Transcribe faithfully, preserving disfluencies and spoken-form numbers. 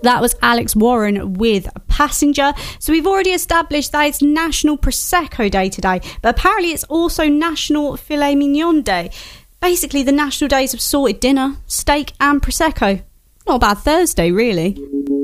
That was Alex Warren with Passenger. So we've already established that it's National Prosecco Day today, but apparently it's also National Filet Mignon Day. Basically the national days of sorted dinner, steak and Prosecco. Not a bad Thursday, really.